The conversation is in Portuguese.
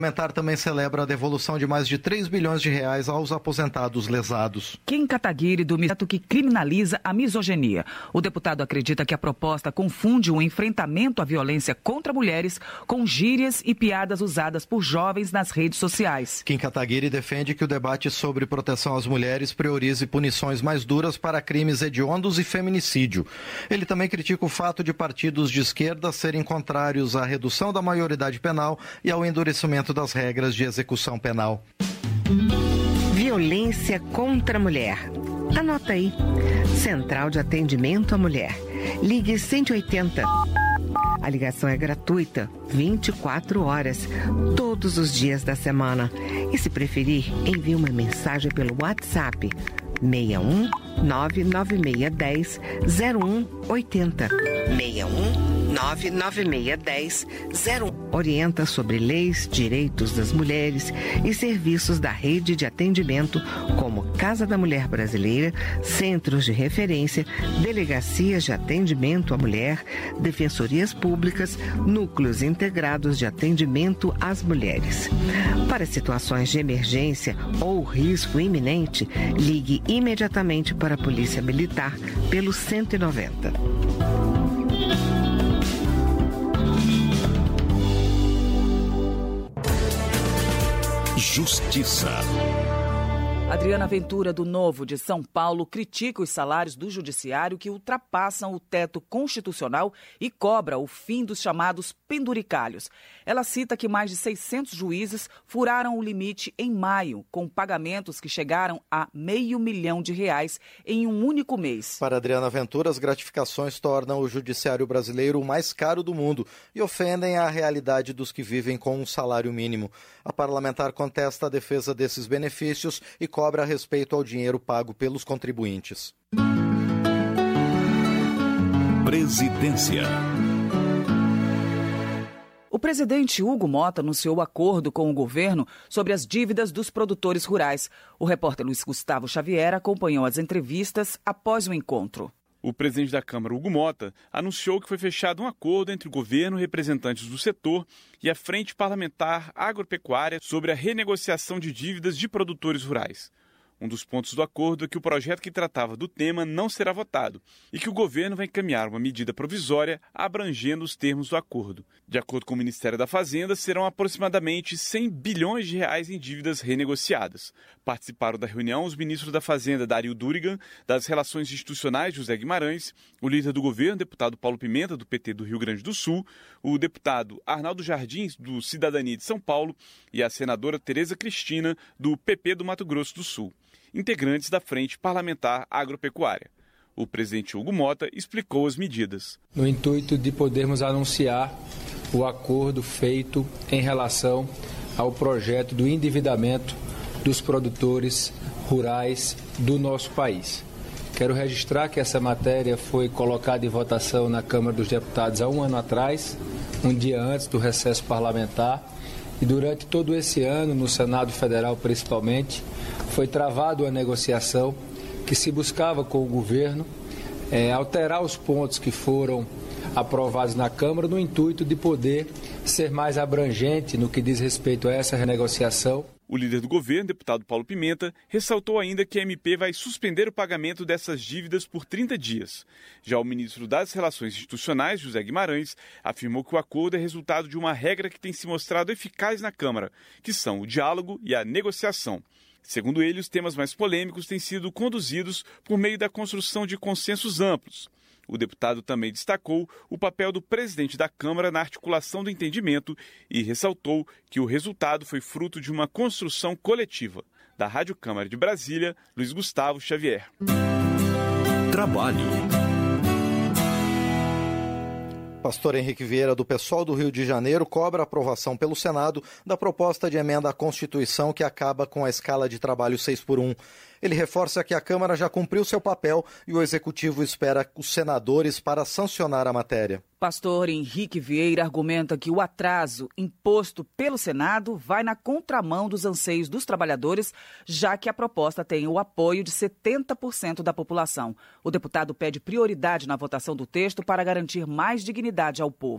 O parlamentar também celebra a devolução de mais de 3 bilhões de reais aos aposentados lesados. Kim Kataguiri, do Ministério que criminaliza a misoginia. O deputado acredita que a proposta confunde o enfrentamento à violência contra mulheres com gírias e piadas usadas por jovens nas redes sociais. Kim Kataguiri defende que o debate sobre proteção às mulheres priorize punições mais duras para crimes hediondos e feminicídio. Ele também critica o fato de partidos de esquerda serem contrários à redução da maioridade penal e ao endurecimento das regras de execução penal. Violência contra a mulher. Anota aí. Central de Atendimento à Mulher. Ligue 180. A ligação é gratuita, 24 horas, todos os dias da semana. E se preferir, envie uma mensagem pelo WhatsApp 61 99610 0180. 61 99610 01. Orienta sobre leis, direitos das mulheres e serviços da rede de atendimento como Casa da Mulher Brasileira, centros de referência, delegacias de atendimento à mulher, defensorias públicas, núcleos integrados de atendimento às mulheres. Para situações de emergência ou risco iminente, ligue imediatamente para a Polícia Militar pelo 190. Justiça. Adriana Ventura, do Novo de São Paulo, critica os salários do judiciário que ultrapassam o teto constitucional e cobra o fim dos chamados penduricalhos. Ela cita que mais de 600 juízes furaram o limite em maio, com pagamentos que chegaram a R$500 milhão em um único mês. Para Adriana Ventura, as gratificações tornam o judiciário brasileiro o mais caro do mundo e ofendem a realidade dos que vivem com um salário mínimo. A parlamentar contesta a defesa desses benefícios e cobra a respeito ao dinheiro pago pelos contribuintes. Presidência. O presidente Hugo Motta anunciou acordo com o governo sobre as dívidas dos produtores rurais. O repórter Luiz Gustavo Xavier acompanhou as entrevistas após o encontro. O presidente da Câmara, Hugo Motta, anunciou que foi fechado um acordo entre o governo, representantes do setor e a Frente Parlamentar Agropecuária sobre a renegociação de dívidas de produtores rurais. Um dos pontos do acordo é que o projeto que tratava do tema não será votado e que o governo vai encaminhar uma medida provisória abrangendo os termos do acordo. De acordo com o Ministério da Fazenda, serão aproximadamente R$100 bilhões em dívidas renegociadas. Participaram da reunião os ministros da Fazenda, Dario Durigan, das Relações Institucionais, José Guimarães, o líder do governo, deputado Paulo Pimenta, do PT do Rio Grande do Sul, o deputado Arnaldo Jardins, do Cidadania de São Paulo, e a senadora Tereza Cristina, do PP do Mato Grosso do Sul, integrantes da Frente Parlamentar Agropecuária. O presidente Hugo Motta explicou as medidas. No intuito de podermos anunciar o acordo feito em relação ao projeto do endividamento dos produtores rurais do nosso país. Quero registrar que essa matéria foi colocada em votação na Câmara dos Deputados há um ano atrás, um dia antes do recesso parlamentar, e durante todo esse ano, no Senado Federal principalmente, foi travada uma negociação que se buscava com o governo alterar os pontos que foram aprovados na Câmara no intuito de poder ser mais abrangente no que diz respeito a essa renegociação. O líder do governo, deputado Paulo Pimenta, ressaltou ainda que a MP vai suspender o pagamento dessas dívidas por 30 dias. Já o ministro das Relações Institucionais, José Guimarães, afirmou que o acordo é resultado de uma regra que tem se mostrado eficaz na Câmara, que são o diálogo e a negociação. Segundo ele, os temas mais polêmicos têm sido conduzidos por meio da construção de consensos amplos. O deputado também destacou o papel do presidente da Câmara na articulação do entendimento e ressaltou que o resultado foi fruto de uma construção coletiva. Da Rádio Câmara de Brasília, Luiz Gustavo Xavier. Trabalho. Pastor Henrique Vieira, do PSOL do Rio de Janeiro, cobra a aprovação pelo Senado da proposta de emenda à Constituição que acaba com a escala de trabalho 6x1. Ele reforça que a Câmara já cumpriu seu papel e o Executivo espera os senadores para sancionar a matéria. Pastor Henrique Vieira argumenta que o atraso imposto pelo Senado vai na contramão dos anseios dos trabalhadores, já que a proposta tem o apoio de 70% da população. O deputado pede prioridade na votação do texto para garantir mais dignidade ao povo.